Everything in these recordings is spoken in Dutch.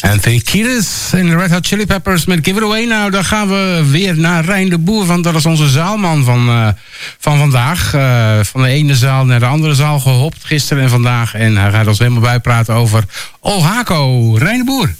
Anthony Kiedis en de Red Hot Chili Peppers met Give It Away. Nou, dan gaan we weer naar Rijn de Boer, want dat is onze zaalman van vandaag. Van de ene zaal naar de andere zaal gehopt, gisteren en vandaag. En hij gaat ons helemaal bijpraten over Olhako. Rijn de Boer.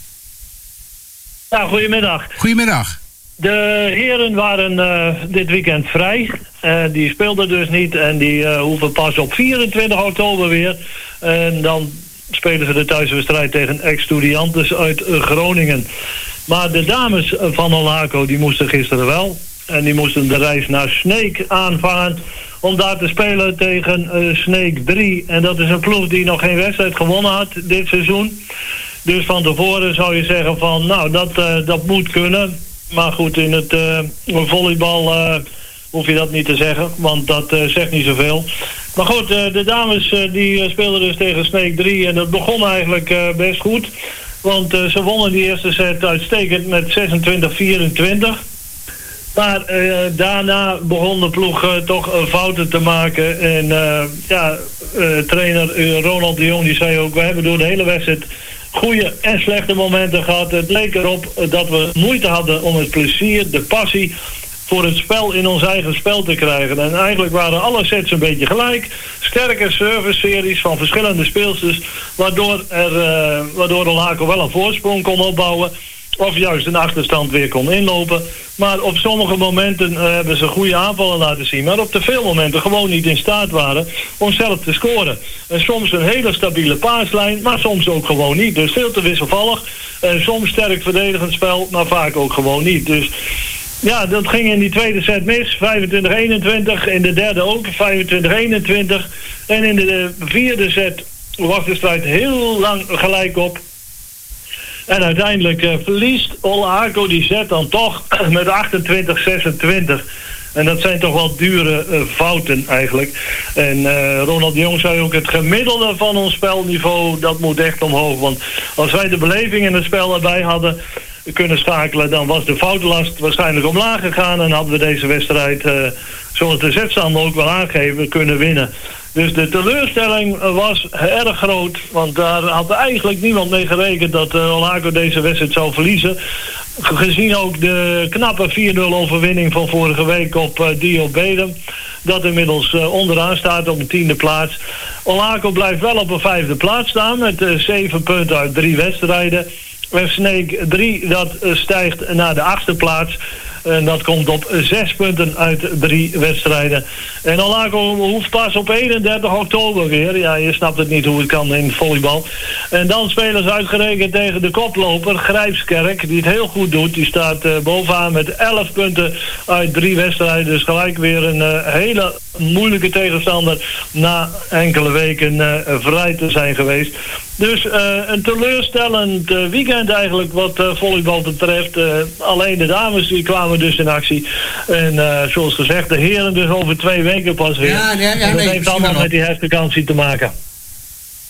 Nou, goedemiddag. Goedemiddag. De heren waren dit weekend vrij. Die speelden dus niet en die hoeven pas op 24 oktober weer. En dan spelen ze de thuiswedstrijd tegen ex-Studiantes uit Groningen. Maar de dames van Olhako die moesten gisteren wel. En die moesten de reis naar Sneek aanvangen om daar te spelen tegen Sneek 3. En dat is een ploeg die nog geen wedstrijd gewonnen had dit seizoen. Dus van tevoren zou je zeggen van, nou, dat moet kunnen. Maar goed, in het volleybal hoef je dat niet te zeggen, want dat zegt niet zoveel. Maar goed, de dames die speelden dus tegen Sneek 3 en dat begon eigenlijk best goed. Want ze wonnen die eerste set uitstekend met 26-24. Maar daarna begon de ploeg toch fouten te maken. En trainer Ronald de Jong die zei ook, we hebben door de hele wedstrijd goede en slechte momenten gehad. Het leek erop dat we moeite hadden om het plezier, de passie voor het spel in ons eigen spel te krijgen. En eigenlijk waren alle sets een beetje gelijk. Sterke service-series van verschillende speelsters, waardoor Olhako wel een voorsprong kon opbouwen. Of juist een achterstand weer kon inlopen. Maar op sommige momenten hebben ze goede aanvallen laten zien. Maar op te veel momenten gewoon niet in staat waren om zelf te scoren. En soms een hele stabiele paaslijn, maar soms ook gewoon niet. Dus veel te wisselvallig. Soms sterk verdedigend spel, maar vaak ook gewoon niet. Dus ja, dat ging in die tweede set mis. 25-21. In de derde ook 25-21. En in de vierde set was de strijd heel lang gelijk op. En uiteindelijk verliest Olhako die set dan toch met 28-26. En dat zijn toch wel dure fouten eigenlijk. En Ronald de Jong zei ook, het gemiddelde van ons spelniveau, dat moet echt omhoog. Want als wij de beleving in het spel erbij hadden kunnen schakelen, dan was de foutenlast waarschijnlijk omlaag gegaan. En hadden we deze wedstrijd, zoals de zetstand ook wel aangeven, kunnen winnen. Dus de teleurstelling was erg groot, want daar had eigenlijk niemand mee gerekend dat Olhako deze wedstrijd zou verliezen. Gezien ook de knappe 4-0 overwinning van vorige week op Dio Bedum, dat inmiddels onderaan staat op de 10e plaats. Olhako blijft wel op een 5e plaats staan met 7 punten uit 3 wedstrijden. En Sneek 3, dat stijgt naar de 8e plaats. En dat komt op 6 punten uit 3 wedstrijden. En Olhako hoeft pas op 31 oktober weer. Ja, je snapt het niet hoe het kan in volleybal. En dan spelen ze uitgerekend tegen de koploper Grijpskerk, die het heel goed doet. Die staat bovenaan met 11 punten uit 3 wedstrijden. Dus gelijk weer een hele moeilijke tegenstander na enkele weken vrij te zijn geweest. Dus een teleurstellend weekend eigenlijk wat volleybal betreft. Alleen de dames die kwamen dus in actie. En zoals gezegd, de heren dus over 2 weken pas weer. Ja, dat heeft allemaal met die herfstvakantie te maken.